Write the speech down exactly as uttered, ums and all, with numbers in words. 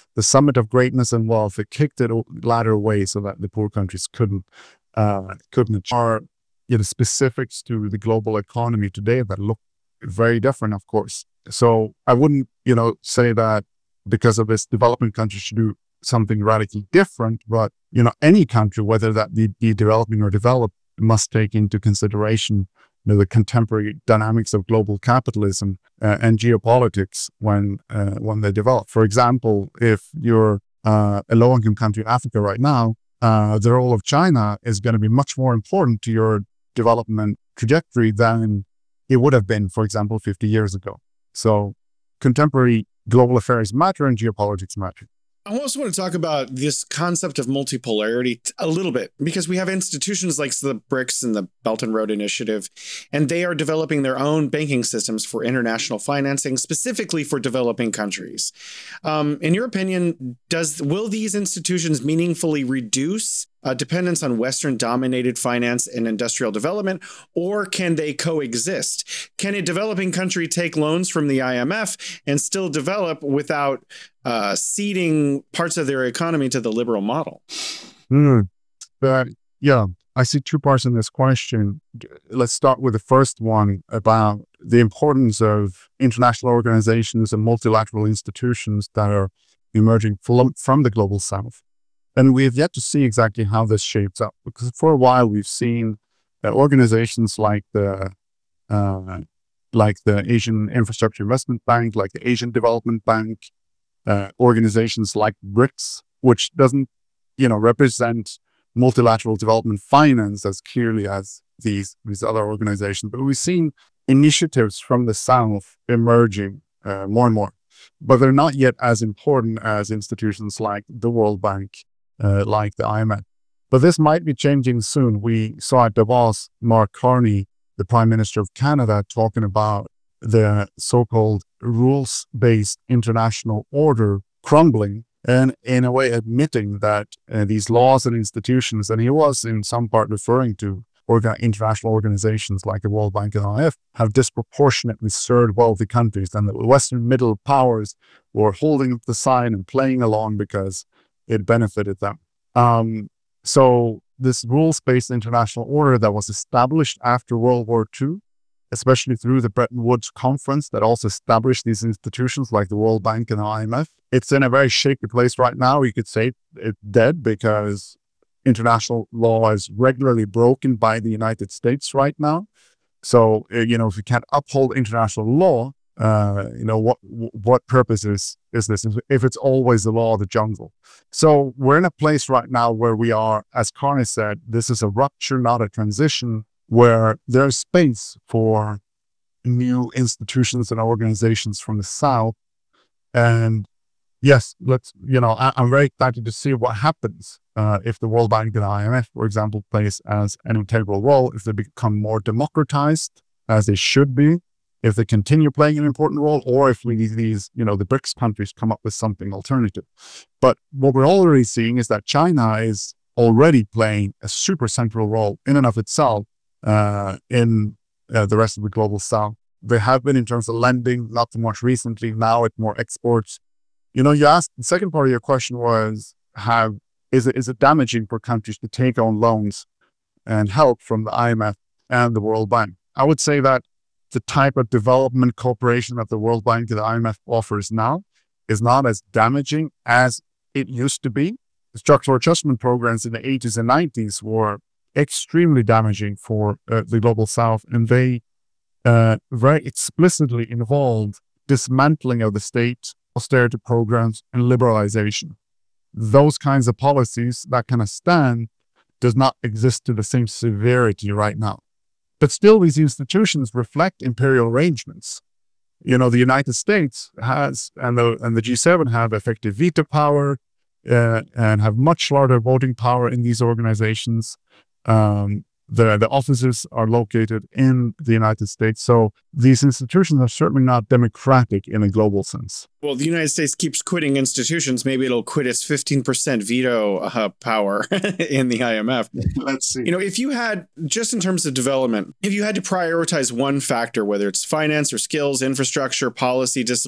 the summit of greatness and wealth. It kicked it ladder away so that the poor countries couldn't uh, couldn't. Are you know specifics to the global economy today that look very different, of course. So I wouldn't you know say that because of this, developing countries should do something radically different. But you know any country, whether that be, be developing or developed, must take into consideration you know, the contemporary dynamics of global capitalism uh, and geopolitics when uh, when they develop. For example, if you're uh, a low-income country in Africa right now, uh, the role of China is going to be much more important to your development trajectory than it would have been, for example, fifty years ago. So contemporary global affairs matter and geopolitics matter. I also want to talk about this concept of multipolarity a little bit, because we have institutions like the BRICS and the Belt and Road Initiative, and they are developing their own banking systems for international financing, specifically for developing countries. Um, in your opinion, does will these institutions meaningfully reduce uh, dependence on Western-dominated finance and industrial development, or can they coexist? Can a developing country take loans from the I M F and still develop without uh, ceding parts of their economy to the liberal model? Mm. But yeah, I see two parts in this question. Let's start with the first one about the importance of international organizations and multilateral institutions that are emerging from, from the global south. And we have yet to see exactly how this shapes up, because for a while we've seen uh, organizations like the uh, like the Asian Infrastructure Investment Bank, like the Asian Development Bank, uh, organizations like BRICS, which doesn't, you know, represent multilateral development finance as clearly as these these other organizations. But we've seen initiatives from the South emerging uh, more and more, but they're not yet as important as institutions like the World Bank, uh, like the I M F. But this might be changing soon. We saw at Davos, Mark Carney, the Prime Minister of Canada, talking about the so-called rules-based international order crumbling, and in a way admitting that uh, these laws and institutions, and he was in some part referring to orga- international organizations like the World Bank and I M F, have disproportionately served wealthy countries, and the Western middle powers were holding up the sign and playing along because it benefited them. Um, so this rules-based international order that was established after World War Two, especially through the Bretton Woods Conference that also established these institutions like the World Bank and the I M F, it's in a very shaky place right now. You could say it's dead because international law is regularly broken by the United States right now. So, you know, if you can't uphold international law, uh, you know, what what purpose is, is this if it's always the law of the jungle? So we're in a place right now where we are, as Carney said, this is a rupture, not a transition, where there's space for new institutions and organizations from the South. And yes, let's, you know, I, I'm very excited to see what happens uh, if the World Bank and I M F, for example, plays as an integral role, if they become more democratized, as they should be, if they continue playing an important role, or if we need these, you know, the BRICS countries come up with something alternative. But what we're already seeing is that China is already playing a super central role in and of itself uh, in uh, the rest of the global South. They have been in terms of lending, not so much recently. Now it's more exports. You know, you asked, the second part of your question was, have, is it, is it damaging for countries to take on loans and help from the I M F and the World Bank? I would say that the type of development cooperation that the World Bank and the I M F offers now is not as damaging as it used to be. The structural adjustment programs in the eighties and nineties were extremely damaging for uh, the global South, and they uh, very explicitly involved dismantling of the state, austerity programs, and liberalization. Those kinds of policies, that kind of stand, does not exist to the same severity right now. But still, these institutions reflect imperial arrangements. You know, the United States has, and the and the G seven have effective veto power uh, and have much larger voting power in these organizations. Um, the the offices are located in the United States, so these institutions are certainly not democratic in a global sense. Well, the United States keeps quitting institutions. Maybe it'll quit its fifteen percent veto uh, power in the I M F. Let's see. You know, if you had, just in terms of development, if you had to prioritize one factor, whether it's finance or skills, infrastructure, policy, discipline,